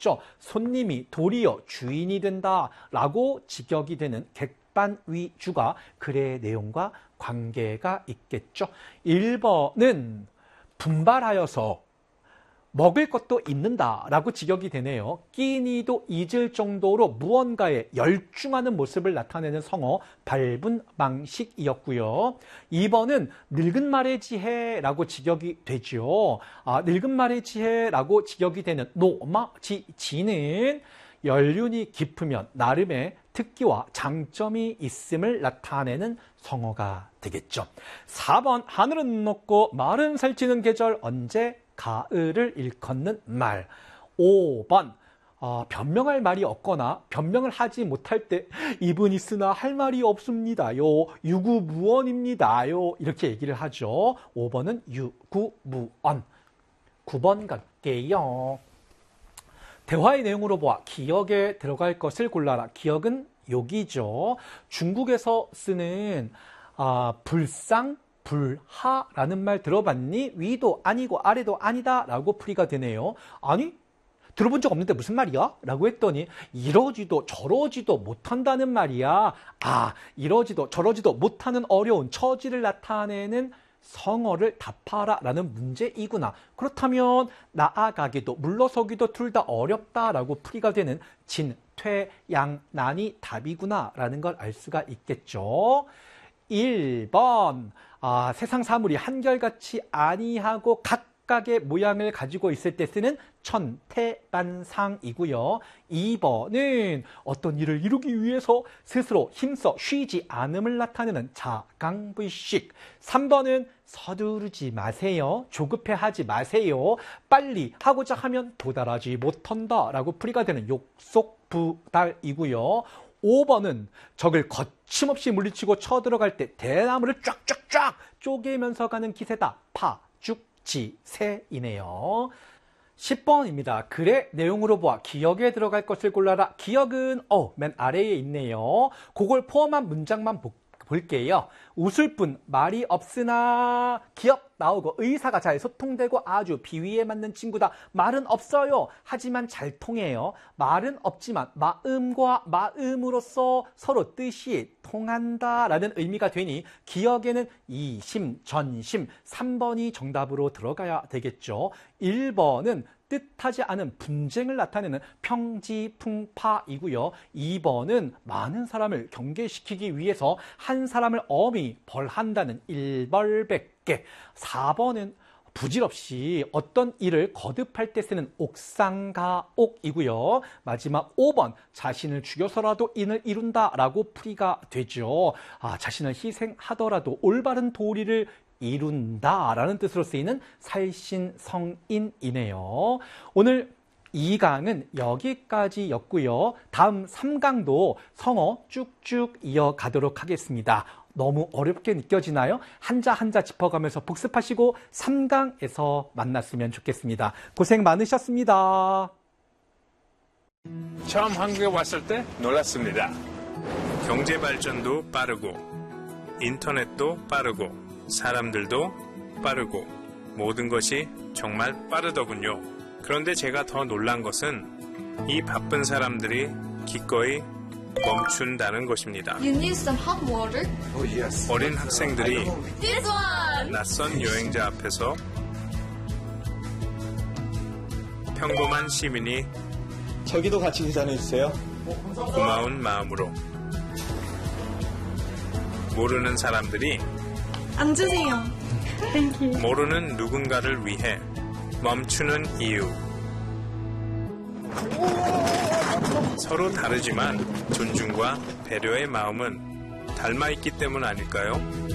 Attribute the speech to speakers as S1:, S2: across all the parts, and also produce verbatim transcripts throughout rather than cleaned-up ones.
S1: 되겠죠. 손님이 도리어 주인이 된다라고 직역이 되는 객반위주가 글의 내용과 관계가 있겠죠. 일 번은 분발하여서 먹을 것도 있는다라고 직역이 되네요. 끼니도 잊을 정도로 무언가에 열중하는 모습을 나타내는 성어 발분 방식이었고요. 이 번은 늙은 말의 지혜라고 직역이 되죠. 아, 늙은 말의 지혜라고 직역이 되는 노마지지는 연륜이 깊으면 나름의 특기와 장점이 있음을 나타내는 성어가 되겠죠. 사 번 하늘은 높고 말은 살찌는 계절 언제? 가을을 일컫는 말. 오 번 어, 변명할 말이 없거나 변명을 하지 못할 때 입은 있으나 할 말이 없습니다요. 유구무원입니다요. 이렇게 얘기를 하죠. 오 번은 유구무원. 구 번 갈게요. 대화의 내용으로 보아 기역에 들어갈 것을 골라라. 기역은 욕이죠. 중국에서 쓰는 아, 불상 불하라는 말 들어봤니? 위도 아니고 아래도 아니다 라고 풀이가 되네요. 아니 들어본 적 없는데 무슨 말이야? 라고 했더니 이러지도 저러지도 못한다는 말이야. 아 이러지도 저러지도 못하는 어려운 처지를 나타내는 성어를 답하라 라는 문제이구나. 그렇다면 나아가기도 물러서기도 둘 다 어렵다라고 풀이가 되는 진, 퇴, 양, 난이 답이구나 라는 걸 알 수가 있겠죠. 일 번 아, 세상 사물이 한결같이 아니하고 각각의 모양을 가지고 있을 때 쓰는 천태반상이고요. 이 번은 어떤 일을 이루기 위해서 스스로 힘써 쉬지 않음을 나타내는 자강불식. 삼 번은 서두르지 마세요. 조급해하지 마세요. 빨리 하고자 하면 도달하지 못한다 라고 풀이가 되는 욕속부달이고요. 오 번은 적을 거침없이 물리치고 쳐들어갈 때 대나무를 쫙쫙쫙 쪼개면서 가는 기세다. 파죽지세이네요. 십 번입니다. 글의 내용으로 보아 기역에 들어갈 것을 골라라. 기역은 어, 맨 아래에 있네요. 그걸 포함한 문장만 보, 볼게요. 웃을 뿐 말이 없으나 기역 나오고 의사가 잘 소통되고 아주 비위에 맞는 친구다. 말은 없어요. 하지만 잘 통해요. 말은 없지만 마음과 마음으로서 서로 뜻이 통한다 라는 의미가 되니 기역에는 이심, 전심, 삼 번이 정답으로 들어가야 되겠죠. 일 번은 뜻하지 않은 분쟁을 나타내는 평지풍파이고요. 이 번은 많은 사람을 경계시키기 위해서 한 사람을 엄히 벌한다는 일벌백계. 사 번은 부질없이 어떤 일을 거듭할 때 쓰는 옥상가옥이고요. 마지막 오 번 자신을 죽여서라도 인을 이룬다라고 풀이가 되죠. 아, 자신을 희생하더라도 올바른 도리를 이룬다라는 뜻으로 쓰이는 살신성인이네요. 오늘 이 강은 여기까지였고요. 다음 삼 강도 성어 쭉쭉 이어가도록 하겠습니다. 너무 어렵게 느껴지나요? 한자 한자 짚어가면서 복습하시고 삼 강에서 만났으면 좋겠습니다. 고생 많으셨습니다.
S2: 처음 한국에 왔을 때 놀랐습니다. 경제 발전도 빠르고 인터넷도 빠르고 사람들도 빠르고 모든 것이 정말 빠르더군요. 그런데 제가 더 놀란 것은 이 바쁜 사람들이 기꺼이 멈춘다는 것입니다.
S3: You need some hot water?
S2: Oh, yes. 어린 학생들이
S3: This one!
S2: 낯선 여행자 앞에서 평범한 시민이
S4: 저기도 같이 계산해주세요.
S2: 고마운 마음으로 모르는 사람들이
S3: 앉으세요.
S2: 모르는 누군가를 위해 멈추는 이유. 서로 다르지만 존중과 배려의 마음은 닮아있기 때문 아닐까요?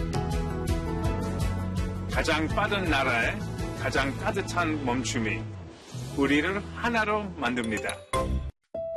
S2: 가장 빠른 나라의 가장 따뜻한 멈춤이 우리를 하나로 만듭니다.